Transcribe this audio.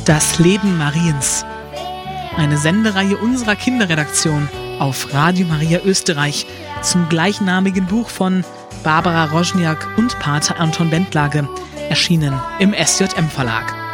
Das Leben Mariens. Eine Sendereihe unserer Kinderredaktion auf Radio Maria Österreich zum gleichnamigen Buch von Barbara Rożniak und Pater Anton Bentlage, erschienen im SJM Verlag.